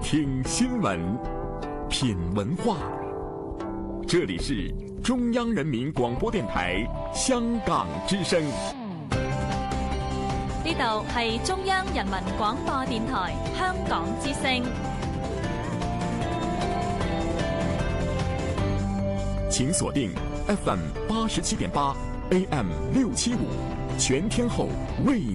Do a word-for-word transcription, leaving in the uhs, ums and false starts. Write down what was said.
听新闻，品文化。这里是中央人民广播電台香港之聲。 呢度係中央人民廣播電台香港之聲。 請鎖定 F M 八十七點八 A M 六七五，全天候為